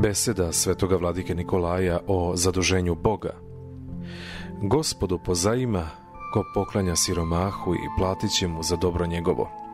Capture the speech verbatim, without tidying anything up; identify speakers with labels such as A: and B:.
A: Beseda svetoga vladike Nikolaja o zaduženju Boga. Gospodu pozajima, ko poklanja siromahu i platit će mu za dobro njegovo.